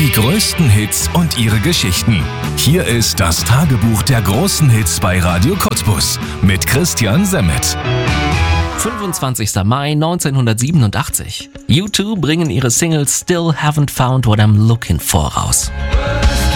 Die größten Hits und ihre Geschichten. Hier ist das Tagebuch der großen Hits bei Radio Cottbus mit Christian Semmet. 25. Mai 1987. U2 bringen ihre Single Still Haven't Found What I'm Looking For raus.